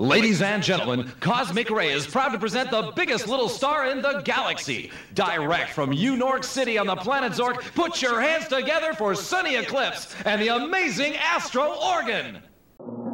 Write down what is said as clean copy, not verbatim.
Ladies and gentlemen, Cosmic Ray is proud to present the biggest little star in the galaxy. Direct from Unork City on the planet Zork, put your hands together for Sunny Eclipse and the amazing Astro Organ.